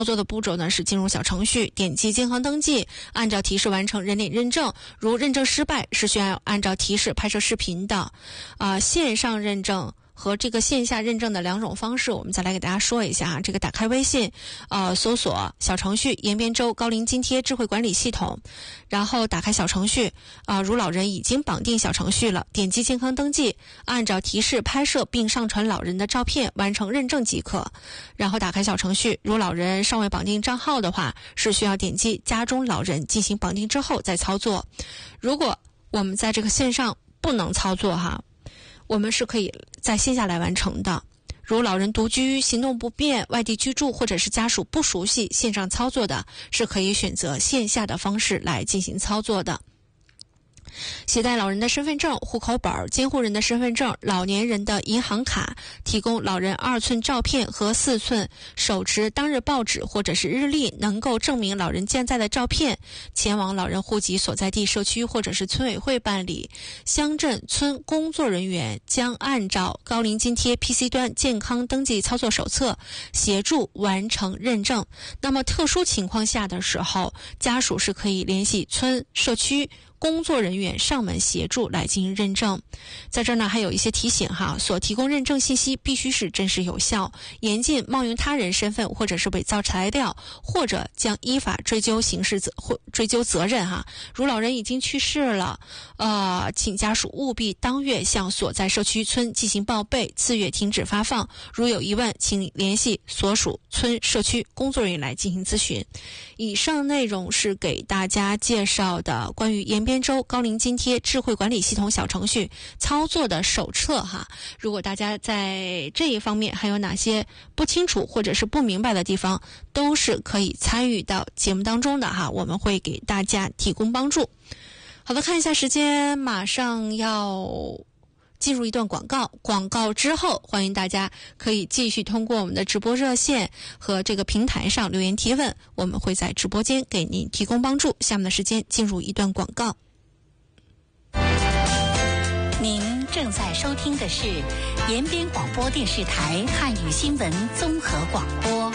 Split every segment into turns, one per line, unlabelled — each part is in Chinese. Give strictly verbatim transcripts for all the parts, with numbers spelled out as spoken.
作的步骤呢是进入小程序，点击健康登记，按照提示完成人脸认证。如认证失败，是需要按照提示拍摄视频的。啊、呃，线上认证和这个线下认证的两种方式，我们再来给大家说一下啊。这个打开微信，呃，搜索小程序延边州高龄津贴智慧管理系统，然后打开小程序，啊、呃，如老人已经绑定小程序了，点击健康登记，按照提示拍摄并上传老人的照片，完成认证即可。然后打开小程序，如老人尚未绑定账号的话，是需要点击家中老人进行绑定之后再操作。如果我们在这个线上不能操作哈，我们是可以在线下来完成的。如老人独居、行动不便、外地居住或者是家属不熟悉线上操作的，是可以选择线下的方式来进行操作的。携带老人的身份证、户口本、监护人的身份证、老年人的银行卡，提供老人二寸照片和四寸手持当日报纸或者是日历能够证明老人健在的照片，前往老人户籍所在地社区或者是村委会办理。乡镇村工作人员将按照高龄津贴 P C 端健康登记操作手册协助完成认证。那么特殊情况下的时候，家属是可以联系村社区工作人员上门协助来进行认证。在这儿呢，还有一些提醒哈，所提供认证信息必须是真实有效，严禁冒用他人身份或者是伪造材料，或者将依法追究刑事责或追究责任哈。如老人已经去世了，呃，请家属务必当月向所在社区村进行报备，次月停止发放。如有疑问，请联系所属村社区工作人员来进行咨询。以上内容是给大家介绍的关于延边州高龄津贴智慧管理系统小程序操作的手册哈。如果大家在这一方面还有哪些不清楚或者是不明白的地方，都是可以参与到节目当中的哈，我们会给大家提供帮助。好的，看一下时间，马上要进入一段广告，广告之后欢迎大家可以继续通过我们的直播热线和这个平台上留言提问，我们会在直播间给您提供帮助。下面的时间进入一段广告。
您正在收听的是延边广播电视台汉语新闻综合广播。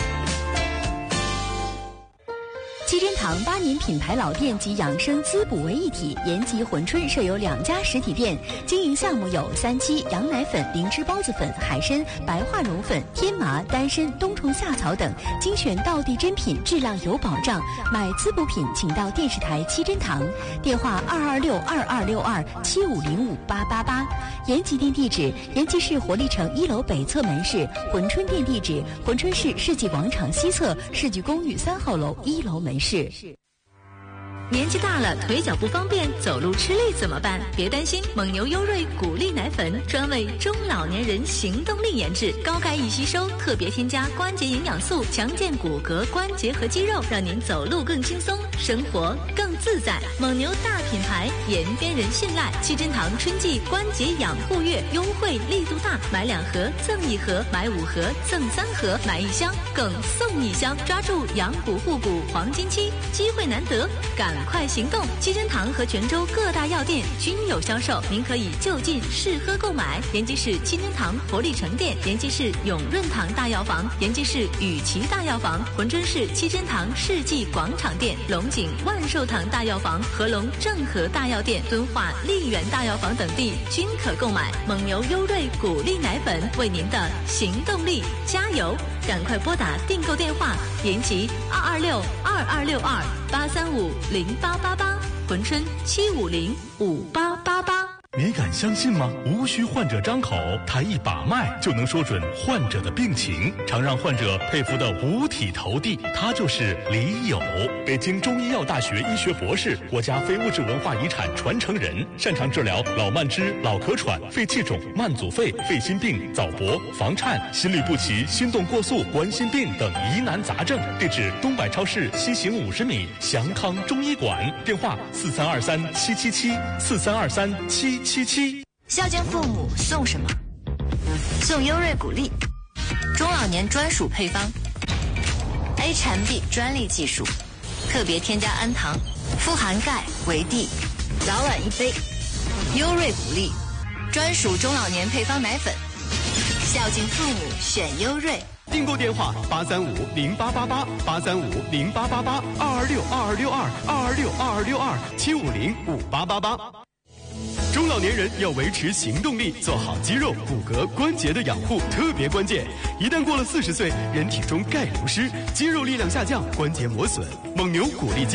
七珍堂八年品牌老店及养生滋补为一体，延吉珲春设有两家实体店，经营项目有三七、羊奶粉、灵芝孢子粉、海参、白化绒粉、天麻、丹参、冬虫夏草等，精选道地珍品，质量有保障。买滋补品请到电视台七珍堂，电话二二六二二六二七五零五八八八。延吉店地址：延吉市活力城一楼北侧门市；珲春店地址：珲春市世纪广场西侧世纪公寓三号楼一楼门市。
年纪大了，腿脚不方便，走路吃力怎么办？别担心，蒙牛优瑞谷粒奶粉专为中老年人行动力研制，高钙易吸收，特别添加关节营养素，强健骨骼、关节和肌肉，让您走路更轻松，生活更自在。蒙牛大品牌，延边人信赖。七珍堂春季关节养护月优惠力度大，买两盒赠一盒，买五盒赠三盒，买一箱更送一箱，抓住养骨护骨黄金期，机会难得，赶快行动！七珍堂和泉州各大药店均有销售，您可以就近试喝购买。延吉市七珍堂活力城店、延吉市永润堂大药房、延吉市雨琦大药房、珲春市七珍堂世纪广场店、龙井万寿堂大药房、合龙正和大药店、敦化丽园大药房等地均可购买。蒙牛优瑞谷粒奶粉为您的行动力加油！赶快拨打订购电话：延吉二二六二二六二八三五零八八八，珲春七五零五八八八。
你敢相信吗？无需患者张口，他一把脉就能说准患者的病情，常让患者佩服的五体投地。他就是李友，北京中医药大学医学博士，国家非物质文化遗产传承人，擅长治疗老慢支、老咳喘、肺气肿、慢阻肺、肺心病、早搏、房颤、心律不齐、心动过速、冠心病等疑难杂症。地址：东百超市西行五十米，祥康中医馆。电话：四三二三七七七四三二三七七七。
孝敬父母送什么？送优瑞谷粒，中老年专属配方 ，A 产 B 专利技术，特别添加氨糖，富含钙、维 D， 早晚一杯。优瑞谷粒，专属中老年配方奶粉，孝敬父母选优瑞。
订购电话八三五零八八八八三五零八八八二二六二二六二二二六二二六二七五零五八八八。中老年人要维持行动力，做好肌肉、骨骼、关节的养护特别关键。一旦过了四十岁，人体中钙流失，肌肉力量下降，关节磨损。蒙牛鼓励